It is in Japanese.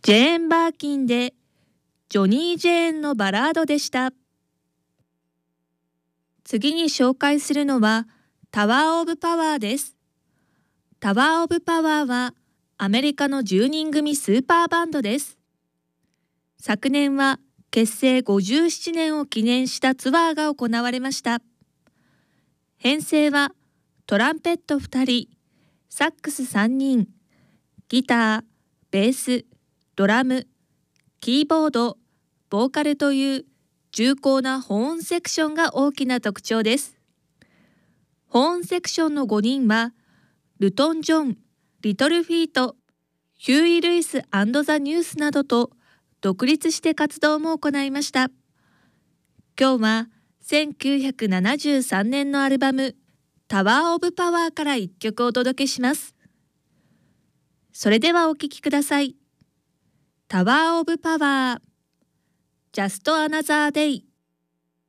ジェーン・バーキンでジョニー・ジェーンのバラードでした。次に紹介するのはタワー・オブ・パワーです。タワー・オブ・パワーはアメリカの10人組スーパーバンドです。昨年は結成57年を記念したツアーが行われました。編成はトランペット2人、サックス3人、ギター、ベース、ドラム、キーボード、ボーカルという重厚なホーンセクションが大きな特徴です。ホーンセクションの5人はルトン・ジョン、リトル・フィート、ヒューイ・ルイス&ザ・ニュースなどと独立して活動も行いました。今日は1973年のアルバムタワー・オブ・パワーから1曲お届けします。それではお聴きください。タワー・オブ・パワー Just Another Day